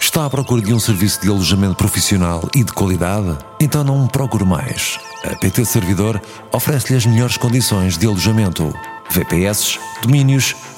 Está à procura de um serviço de alojamento profissional e de qualidade? Então não procure mais. A PT Servidor oferece-lhe as melhores condições de alojamento: VPS, domínios,